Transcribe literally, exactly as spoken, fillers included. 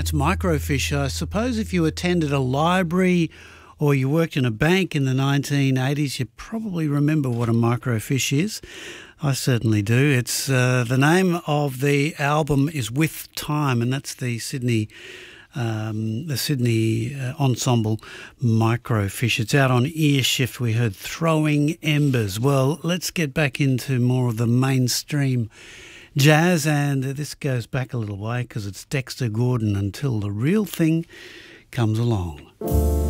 That's microfiche. I suppose if you attended a library or you worked in a bank in the nineteen eighties, you probably remember what a microfiche is. I certainly do. It's uh, the name of the album is With Time, and that's the Sydney um, the Sydney uh, ensemble Microfiche. It's out on Ear Shift. We heard Throwing Embers. Well, let's get back into more of the mainstream jazz, and this goes back a little way because it's Dexter Gordon, Until the Real Thing Comes Along.